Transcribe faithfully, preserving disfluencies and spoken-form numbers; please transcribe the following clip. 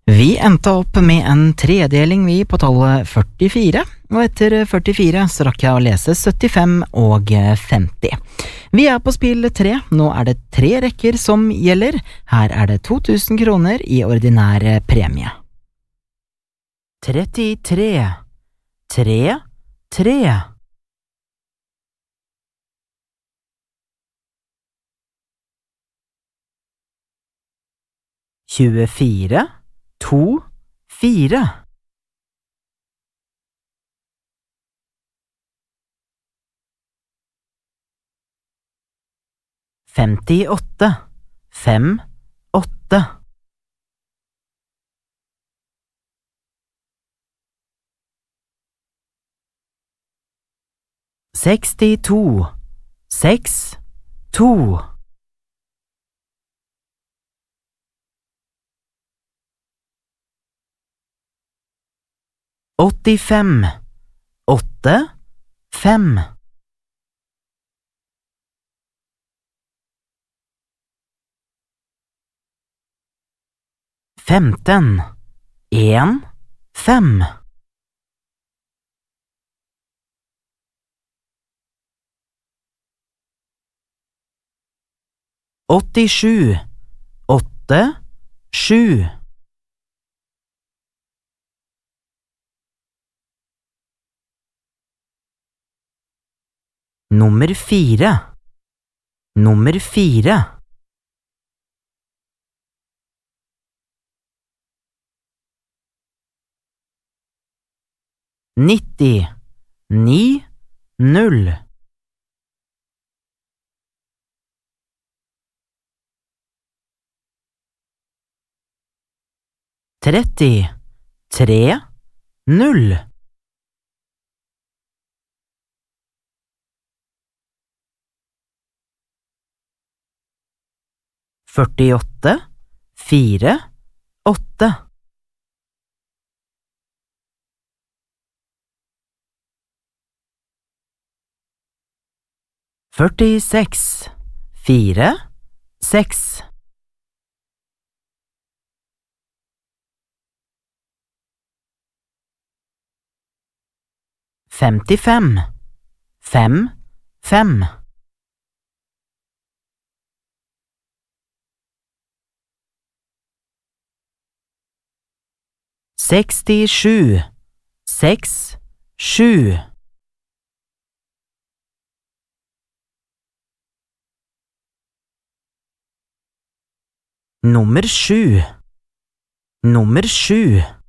Vi endte opp med en tredeling vi på tallet førtifire, og etter førtifire så rakk jeg å lese syttifem og femti. Vi er på spill tre, nå er det tre rekker som gjelder. Her er det to tusen kroner i ordinær premie. trettitre, tre, tre. tjuefire, to, fire. femtiåtte, fem, åtte. sekstito, seks, to. åttifem, åtte, fem. femten, en, fem. åttisju, åtte, sju. Nummer fire. Nummer fire. nitti, ni, null. tretti, tre, null. førtiåtte, fire, åtte. førtiseks, fire, seks. femtifem, fem, fem. sekstisju, seks, sju. Nummer sju. Nummer sju.